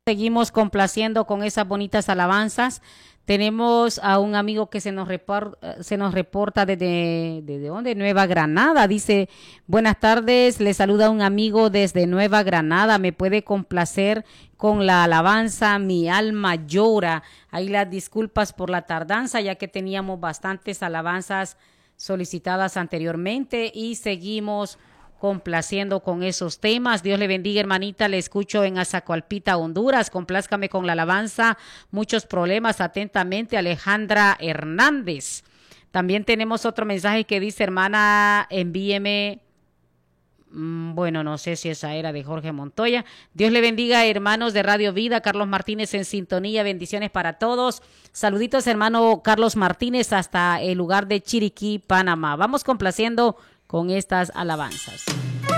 seguimos complaciendo con esas bonitas alabanzas. Tenemos a un amigo que se nos reporta ¿desde dónde? Nueva Granada. Dice, buenas tardes, le saluda un amigo desde Nueva Granada. ¿Me puede complacer con la alabanza Mi alma llora? Ahí las disculpas por la tardanza, ya que teníamos bastantes alabanzas solicitadas anteriormente y seguimos complaciendo con esos temas. Dios le bendiga, hermanita. Le escucho en Azacualpita, Honduras. Complázcame con la alabanza. Muchos problemas. Atentamente, Alejandra Hernández. También tenemos otro mensaje que dice, hermana, envíeme. Bueno, no sé si esa era de Jorge Montoya. Dios le bendiga, hermanos de Radio Vida. Carlos Martínez en sintonía. Bendiciones para todos. Saluditos, hermano Carlos Martínez, hasta el lugar de Chiriquí, Panamá. Vamos complaciendo con estas alabanzas.